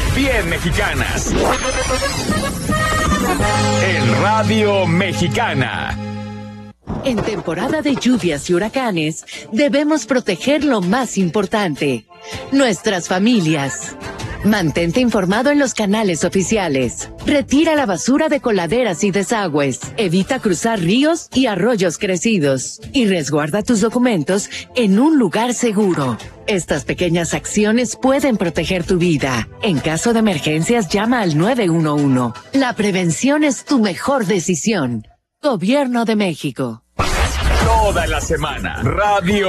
bien mexicanas. En Radio Mexicana. En temporada de lluvias y huracanes, debemos proteger lo más importante, nuestras familias. Mantente informado en los canales oficiales. Retira la basura de coladeras y desagües. Evita cruzar ríos y arroyos crecidos. Y resguarda tus documentos en un lugar seguro. Estas pequeñas acciones pueden proteger tu vida. En caso de emergencias, llama al 911. La prevención es tu mejor decisión. Gobierno de México. Toda la semana, Radio